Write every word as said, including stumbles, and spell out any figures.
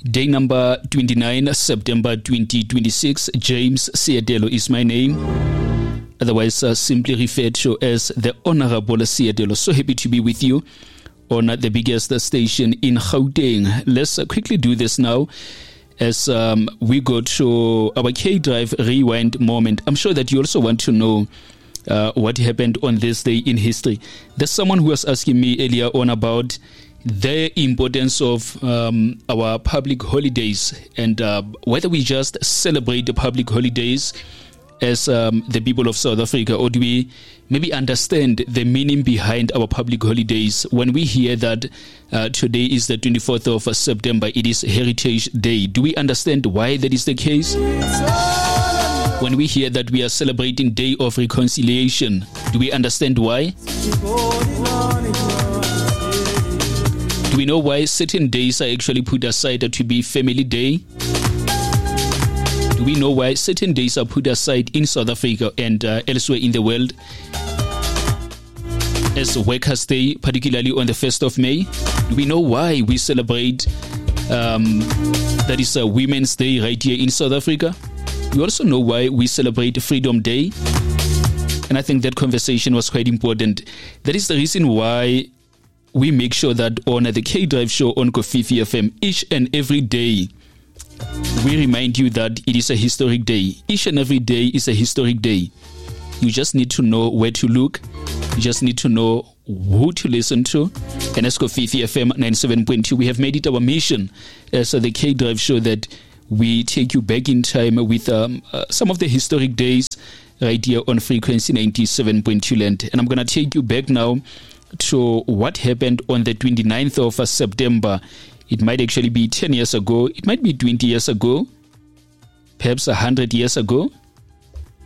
Day number twenty-nine, September twenty twenty-six. James Siadelo is my name. Otherwise, uh, simply referred to as the Honorable Siadelo. So happy to be with you on the biggest station in Gauteng. Let's uh, quickly do this now as um, we go to our K-Drive Rewind moment. I'm sure that you also want to know uh, what happened on this day in history. There's someone who was asking me earlier on about the importance of um, our public holidays and uh, whether we just celebrate the public holidays as um, the people of South Africa, or do we maybe understand the meaning behind our public holidays? When we hear that uh, today is the twenty-fourth of September, it is Heritage Day, do we understand why that is the case? When we hear that we are celebrating Day of Reconciliation, do we understand why? Do we know why certain days are actually put aside to be Family Day? Do we know why certain days are put aside in South Africa and uh, elsewhere in the world as Workers' Day, particularly on the first of May? Do we know why we celebrate um, that is uh, Women's Day right here in South Africa? We also know why we celebrate Freedom Day. And I think that conversation was quite important. That is the reason why we make sure that on the K-Drive show on Kofifi F M, each and every day, we remind you that it is a historic day. Each and every day is a historic day. You just need to know where to look. You just need to know who to listen to. And as Kofifi F M ninety-seven point two, we have made it our mission as the K-Drive show that we take you back in time with um, uh, some of the historic days right here on frequency ninety-seven point two land. And I'm going to take you back now to what happened on the twenty-ninth of September. It might actually be ten years ago. It might be twenty years ago. Perhaps one hundred years ago.